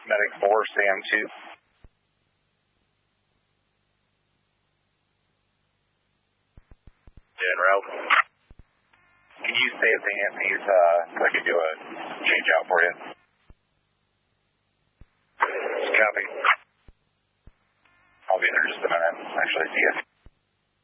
Medic 4, Sam 2. En route. Can you stay at the Anthony's so I can do a change out for you? Copy. I'll be there in just a minute. Actually, see you.